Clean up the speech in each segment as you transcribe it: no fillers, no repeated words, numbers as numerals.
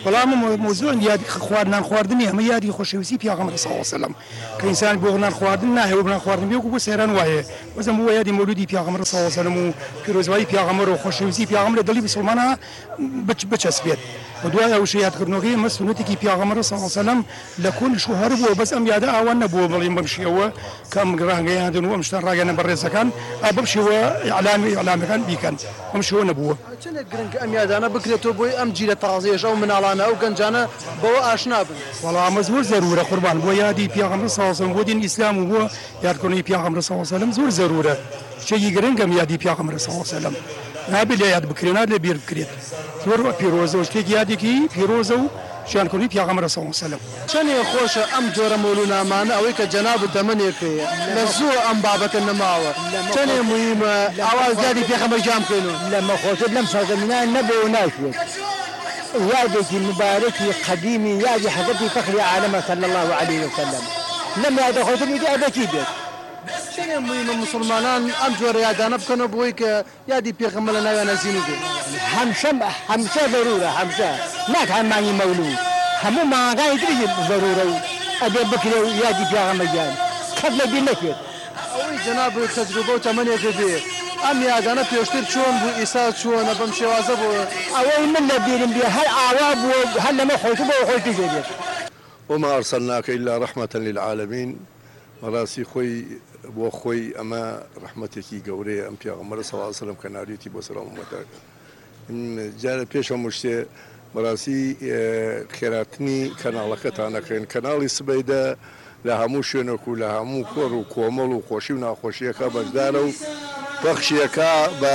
بەڵام مۆزوع یادی خواردنان خواردنی ئەمە یادی خۆشەویستی پیاغەمبەر صلی الله علیه و سلم کە ئینسان بۆ نان خواردن ناهێ و بنان خواردن بێ بۆ سەیران وایە بەزەم بۆ یادی مەولودی پیاغەمبەر صلی الله علیه و سلم و پیرۆزبایی پیاغەمبەر و خۆشەویستی پیاغەمبەر لە دڵی مسلمانە بچەسبێت و دوای ئەو یادکردنەوەی ئەمە سنەتێکی پیاغەمبەر صلی الله علیه و سلم لە کۆن شوهر بووە بەس ئەم یادە ئاوان نەبووە بڵێن بەم شێوە کەم ڕانگەیاندن و ئەم شتان ڕاگەنە بەڕێزەکان بەم شێوە ئیعلامەکان بیکەن ئەم شێوە نەبووە. چەندێک گرنگ ئەم یادانە بکرێتەوە بۆی ئەم جیلە تازەیەش ئەو مناڵانە ئەو گەنجانە بەوە ئاشنا بن. وەڵام ئەمە زۆر زەرورە قوربان بۆ یادی پیاغەمبەر صلی الله علیه و سلم بۆ دین ئیسلام و بۆ یادکردنەوەی پیاغەمبەر صلی الله علیه و سلم زۆر زەرورە شتێکی گرنگە یادی پیاغەمبەر صلی الله علیه و سلم نابێت لە یاد بکرێت نابێت لە بیر بکرێت زۆر پیرۆزە و شتێکی یادێکی پیرۆزە و شیانکردنی پیاغەمبەر صلی الله علیه و سلم. چەندێک خۆشە ئەم جۆرە مەولودنامانە ئەوەی کە جەناب دەمەنێکەیە لە زوو ئەم بابەتە نەماوە چەندێک مهمە ئاواز یادی پێغەمبەر جام بکەینەوە لەمە خۆشت لەم سەردەمینە نەبێ و ناشوێت یادێکی مبارەکی قەدیمی یادی حەزەتی فەخری عالەمە صلی الله علیه و سلم لەم یادە خۆشت یادەکی بێت. چەندێک مهمە مسلمانان ئەم جۆرە یادانە بکەنەوە بۆی کە یادی پێغەمبەر لە ناویانە زیندوو بێت. هەمیشە ضرورە هەمیشە ناکات مانگی مەولود هەموو مانگانی تری ضرورە و ئەبێ بکرێ و یادی پێغەمبەر گیان کەس لە بیر نەکرێت. ئەوەی جەناب تەجروبە و تەمەنێکە بێ ئەم یادانە پێشتر چۆن بوو ئیسا چۆنە بەم شێوازە بووە ئەوەی من لە بیرم بێ هەر ئاوا بووە هەر لەمە خۆشی بۆ خۆی پێدێت. وما أرسلناك إلا رحمة للعالمين ڕاستی خۆی بۆ خۆی ئەمە ڕەحمەتێکی گەورەیە ئەم پیاغەمبەر صلی الله علیه و سلم کە ناریەتی بۆ سەر ئومەتەکە جارە پێش هەموو شتێ بەڕاستی خێراتنی کەناڵەکەتان نەکەین کەناڵی سبەیدە لە هەموو شوێنێک و لە هەموو کۆڕ و کۆمەڵ و خۆشی و ناخۆشیەکە بەشدارە و پەخشیەکە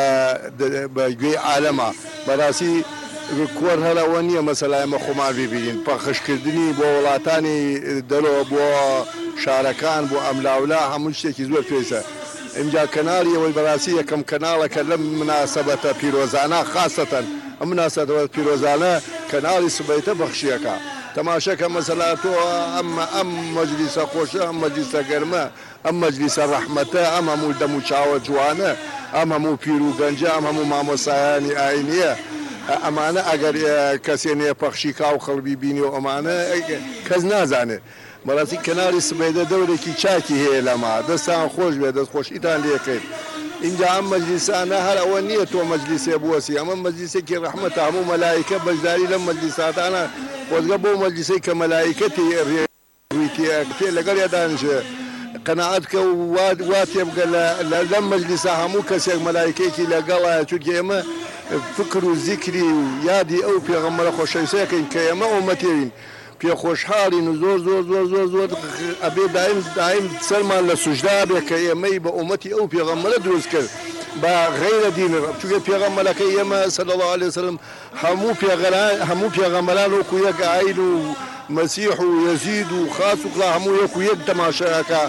بە گوێی عالەمە بەڕاستی کۆر هەرەوە نییە مەسەلای ئەمە خۆمان ببینین پەخشکردنی بۆ وڵاتانی دەرەوە بۆ شارەکان بۆ ئەملاولا هەموو شتێکی زۆر پێویستە ئینجا کەناڵی ئەوەی بەڕاستی یەکەم کەناڵەکە لەم مناسەبەتە پیرۆزانە خاستەتەن ئەم مناسەبەتە پیرۆزانە کەناڵی سبەیتە بەخشیەکە تەماشەکە مەسەلا تۆ ئەم مەجلیسە خۆشە ئەم مەجلیسە گەرمە ئەم مەجلیسە ڕەحمەتە ئەم هەموو دەم و چاوە جوانە ئەم هەموو پیر و گەنجە ئەم هەموو مامۆسایانی ئاینیە ئەمانە ئەگەر کەسێ نێ پەخشی کاو خەڵبی بینی و ئەمانە کەس نازانێت بەڕاستی کەناڵی سبەیدە دەورێکی چاکی هەیە لەما دەستان خۆش بێت دەستخۆشیتان لێکرد اینجا ئەم مەجلیسانە هەر ئەوە نییە تۆ مەجلیسێ بوەسی ئەمە مەجلیسێکی ڕەحمەتە هەموو مەلایکە بەشداری لەم مەجلیساتانە خۆزگە بۆ مەجلیسەی کە مەلایکەتی ڕووی لەگەڵ یادانشێ قەناعەت کە وا تێبگە لەم مەجلیسە هەموو کەسێک مەلایکەیەکی لەگەڵایە چونکە ئێمە فکر و زیکری و یادی ئەو پێغەمبەرە خۆشەویستەکەین کە ئێمە ئومەتێوین پێخۆشحاڵین و زۆر زۆر زۆر زۆر زۆر ئەبێ دایم سەرمان لە سوژدا بێ کە ئێمەی بە ئومەتی ئەو پێغەمبەرە دروست کرد بە غەیرە دین چونکە پێغەمبەرەکەی ئێمە صلی الله علیه وسلم هەموو پێغەمبەران وەکو یەک عایل و مەسیح و یەزید و خاس و کڵا هەموو یەک و یەک تەماشاکە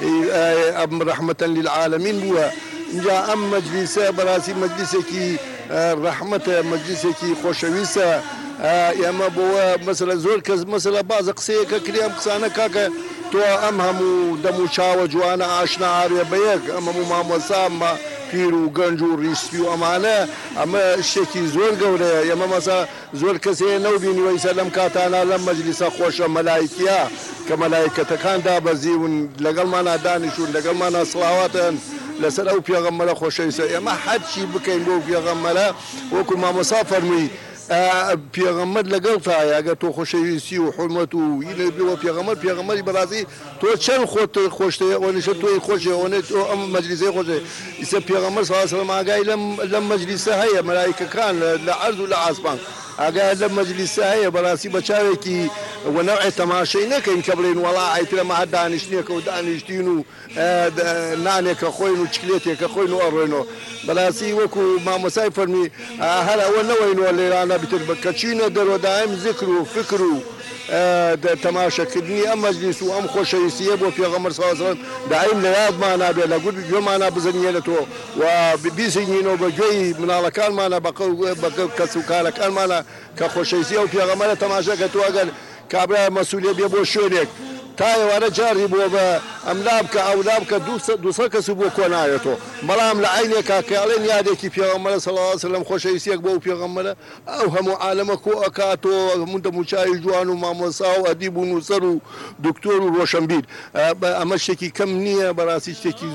ئەم ڕەحمەتەن للعالەمین بووە اینجا ئەم مەجلیسە بەڕاستی مەجلیسێکی ڕەحمەتە مەجلیسێکی خۆشەویستە ئێمە بۆوە مەسەلە زۆر کەس مەسەلە بازە قسەیەکە کری ئەم قسانە کاکە تۆ ئەم هەموو دەم و چاوە جوانە ئاشنا ئاوێ بە یەک ئەم هەموو مامۆسا پیر و گەنج و ڕیسپی و ئەمانە ئەمە شتێکی زۆر گەورەیە ئێمە مەسا زۆر کەسێ نەوبینیوە ئیسا لەم کاتانە لەم مەجلیسە خۆشە مەلایکیە کە مەلایکەتەکان دابەزیون لەگەڵمانە دانیشون لەگەڵمانە سڵاواتن لەسەر ئەو پێغەمبەرە خۆشەویستە ئێمە هەرچی بکەین بۆ پێغەمبەرە وەکو مامۆسا فەرمووی پێغەمبەر لەگەڵ تایە ئەگەر تۆ خۆشەویستی و حورمەت و بێەوە پێغەمبەری بەڕاستی تۆ چەند خۆت خۆشتەیە ئەوەنیشە تۆی خۆشێ ئەوەنێت تۆ ئەم مەجلیسەی خۆشێ ئیسە پێغەمبەر صلی الله علیه وسلم ئاگای لەم مەجلیسە هەیە مەلایکەکان لە عەرز و لە ئاسمان ئاگای لەم مەجلیسە هەیە بەڕاستی بە چاوێکی وەنەوعی تەماشەی نەکەین کە بڵێن وەڵا ئایترەمە هەر دانیشتنیەکە و دانیشتین و نانێکە خۆین و چکلێتێکە خۆین و ئەڕێنەوە بەڕاستی وەکو مامۆسای فەرمی هەر ئەوە نەوەینەوە لێرانە بیتر کە چینە دەرەوە دایم ذکر و فکر و تەماشەکردنی ئەم مەجلیس و ئەم خۆشەویستیە بۆ پێغەمبەر صلی الله علیه وسلم دایم لە یادمانە بێ لە گوێمانە بزەنیە لە تۆ و بیسینینەوە بە گوێی مناڵەکانمانە بە کەس و کارەکانمانە کە خۆشەویستی ئەو پێغەمبەرە تەماشاکە تۆ ئەگەر کابرا مەسئولێ بێ بۆ شوێنێک تا ئێوارە جاری بۆ بە ئەملا بکە ئەولا بکە 200 کەس بۆ کۆ نایەتەوە بەڵام لە عینێکا کە ئەڵێن یادێکی پێغەمبەرە صلی الله علیه وسلم خۆشەویستیەک بۆ پێغەمبەرە ئەو هەموو عالەمە کۆ ئەکاتەوە هەموو دەموچاوی جوان و مامۆستا و ئەدیب و نووسەر و دکتۆر و ڕۆشنبیر ئەمە شتێکی کەم نییە بەڕاستی شتێکی